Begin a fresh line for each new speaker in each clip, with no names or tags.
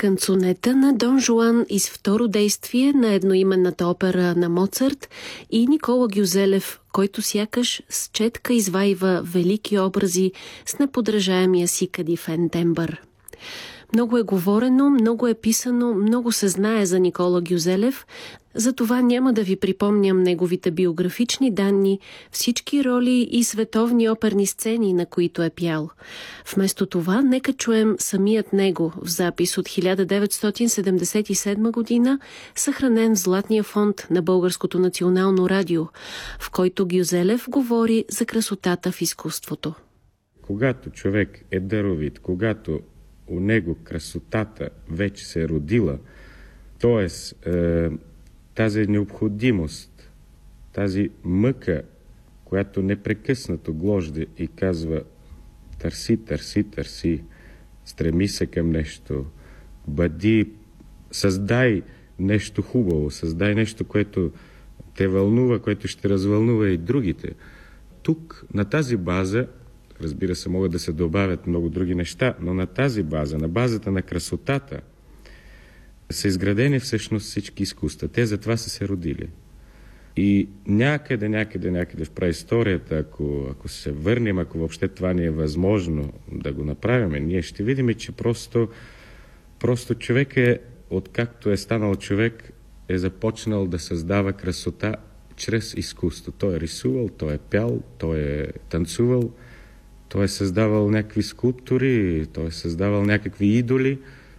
Канцонета на Дон Жуан из второ действие на едноименната опера на Моцарт и Никола Гюзелев, който сякаш с четка извайва велики образи с неподражаемия си кадифен тембър. Много е говорено, много е писано, много се знае за Никола Гюзелев, затова няма да ви припомням неговите биографични данни, всички роли и световни оперни сцени, на които е пял. Вместо това, нека чуем самият него в запис от 1977 година, съхранен в Златния фонд на Българското национално радио, в който Гюзелев говори за красотата в изкуството.
Когато човек е даровит, когато у него красотата вече се е родила, т.е. тази необходимост, тази мъка, която непрекъснато гложди и казва търси, търси, търси, стреми се към нещо, бъди, създай нещо хубаво, създай нещо, което те вълнува, което ще развълнува и другите. Тук, на тази база, разбира се, могат да се добавят много други неща, но на тази база, на базата на красотата, са изградени всъщност всички изкуства. Те затова са се родили. И някъде в праисторията, ако се върнем, ако въобще това ни е възможно да го направим, ние ще видим, че просто човек откакто е станал човек, е започнал да създава красота чрез изкуство. Той е рисувал, той е пял, той е танцувал, той е създавал някакви скулптури, той е създавал някакви идоли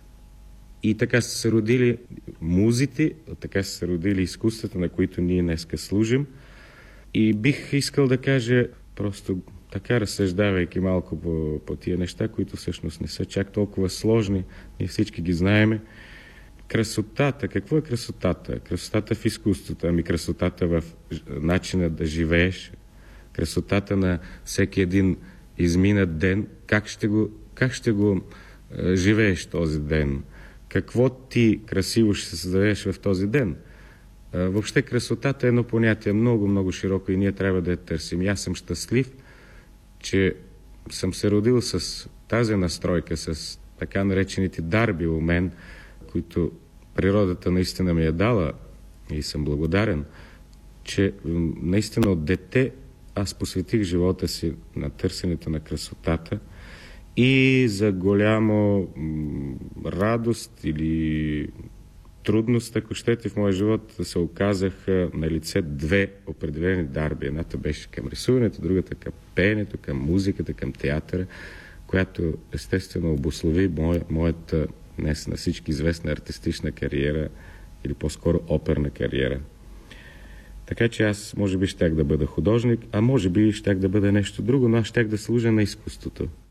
и така са се родили музите, така са се родили изкуствата, на които ние днеска служим. И бих искал да кажа, просто така разсъждавайки малко по тия неща, които всъщност не са чак толкова сложни, ние всички ги знаеме. Красотата, какво е красотата? Красотата в изкуството, ами красотата в начина да живееш, красотата на всеки един изминат ден, как ще го живееш този ден, какво ти красиво ще се създадеш в този ден. Въобще красотата е едно понятие много широко и ние трябва да я търсим. И аз съм щастлив, че съм се родил с тази настройка, с така наречените дарби у мен, които природата наистина ми е дала и съм благодарен, че наистина от дете аз посветих живота си на търсенето на красотата и за голямо радост или трудност, ако щете, в моя живот се оказаха на лице две определени дарби. Едната беше към рисуването, другата към пеенето, към музиката, към театъра, която естествено обуслови моята днес на всички известна артистична кариера или по-скоро оперна кариера. Така че аз може би щях да бъда художник, а може би щях да бъда нещо друго, но аз щях да служа на изкуството.